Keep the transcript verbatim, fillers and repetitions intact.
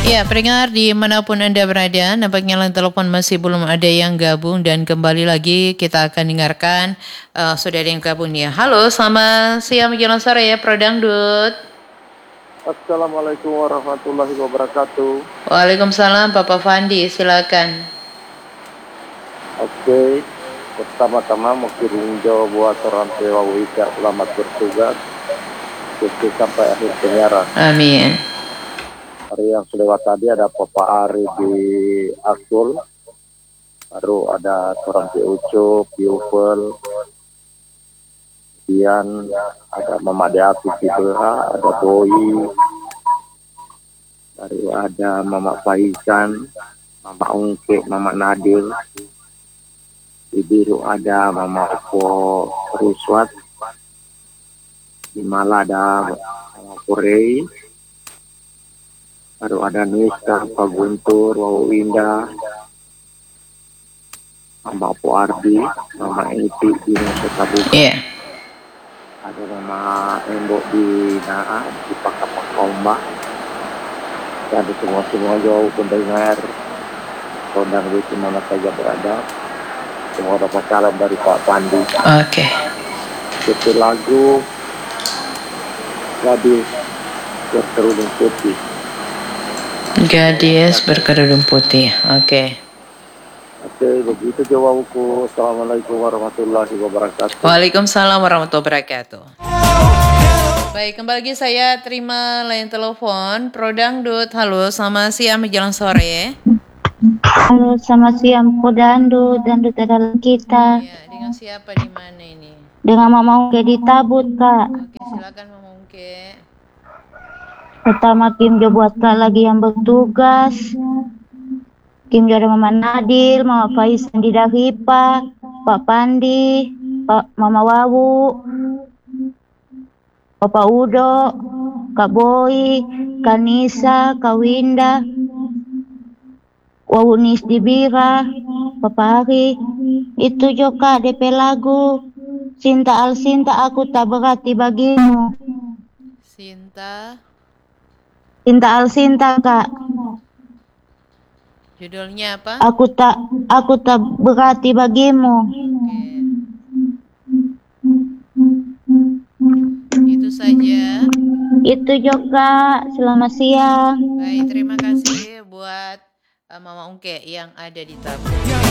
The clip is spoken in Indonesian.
Ya, pendengar dimanapun Anda berada, nampaknya line telepon masih belum ada yang gabung dan kembali lagi kita akan dengarkan uh, sudah ada yang gabung ya. Halo, selamat siang menjelang sore ya, Pro Dangdut. Assalamualaikum warahmatullahi wabarakatuh. Waalaikumsalam, Bapak Fandi, silakan. Oke, pertama-tama mau kirim jauh buat orang tua Wika, selamat bertugas sukses sampai akhir penyiaran. Amin. Hari yang selewat tadi ada Papa Ari di Asul, baru ada seorang P Ucup, Yufel, kemudian ada Mama Deati di B H, ada Boy, baru ada Mama Faisan, Mama Ungke, Mama Nadil, di biru ada Mama Opo Ruswat, di Malah ada Mama Korei, baru ada Nisa, Pak Guntur, Wawu Indah, Mama Opo Ardi, Mama Iti di Nusa Kabupaten, yeah. ada Mama Embok di Naa, di Pakapakomba, dan ada semua-semua jauh pendengar Kondang di mana saja berada. Semua dapat salam dari Pak Pandi. Oke. Okay. Itu lagu Gadis Berkerudung Putih. Gadis berkerudung putih. Oke. Okay. Oke, begitu jawabanku. Assalamualaikum warahmatullahi wabarakatuh. Waalaikumsalam warahmatullahi wabarakatuh. Baik, kembali lagi saya terima line telepon Pro Dangdut. Halo, selamat siang menjelang sore. Halo, selamat siang Pro Dangdut, Dangdut adalah kita. Iya, dengan siapa di mana ini? Dengan Mama Ungke di Tabut, Kak. Oke, silakan Mama Ungke. Pertama Kim Jo buat Kak lagi yang bertugas. Kim Jo ada Mama Nadil, Mama Faisan di Dahipa, Pak Pandi, Pak Mama Wawu, Bapak Udo, Kak Boy, Kak Nisa, Kak Winda, Wawu Nis di Bira, Papa Hari. Itu juga D P lagu Cinta Al Cinta Aku Tak Berarti Bagimu. Cinta Cinta Al Cinta, Kak. Judulnya apa? Aku tak aku tak berarti bagimu. Oke. Itu saja. Itu juga. Selamat siang. Baik, terima kasih buat uh, Mama Ungke yang ada di Tabung.